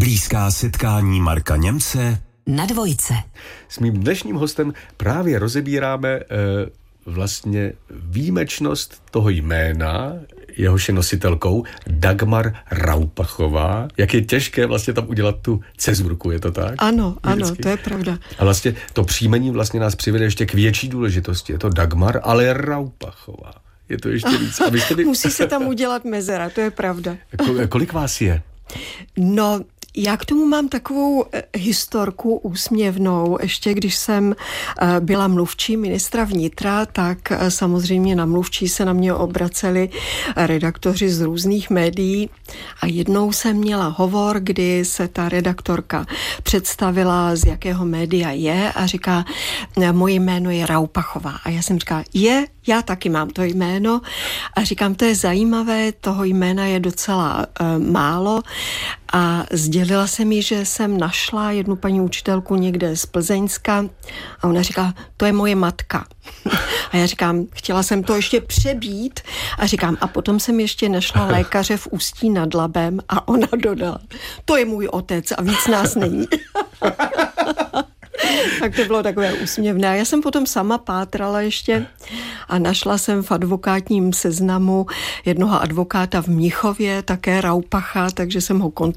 Blízká setkání Marka Němce na Dvojce. S mým dnešním hostem právě rozebíráme vlastně výjimečnost toho jména, jehož je nositelkou Dagmar Raupachová. Jak je těžké vlastně tam udělat tu cezurku, je to tak? Ano, to je pravda. A vlastně to příjmení vlastně nás přivede ještě k větší důležitosti. Je to Dagmar, ale Raupachová. Je to ještě víc. Musí se tam udělat mezera, to je pravda. Kolik vás je? No, já k tomu mám takovou historku úsměvnou. Ještě když jsem byla mluvčí ministra vnitra, tak samozřejmě na mluvčí se na mě obraceli redaktoři z různých médií a jednou jsem měla hovor, kdy se ta redaktorka představila, z jakého média je a říká, moje jméno je Raupachová. A já jsem říkala, já taky mám to jméno a říkám, to je zajímavé, toho jména je docela málo a sdělila jsem jí, že jsem našla jednu paní učitelku někde z Plzeňska a ona říká, to je moje matka. A já říkám, chtěla jsem to ještě přebít a říkám, a potom jsem ještě našla lékaře v Ústí nad Labem a ona dodala, to je můj otec a víc nás není. Tak to bylo takové úsměvné. A já jsem potom sama pátrala ještě a našla jsem v advokátním seznamu jednoho advokáta v Mnichově, také Raupacha, takže jsem ho kontaktovala.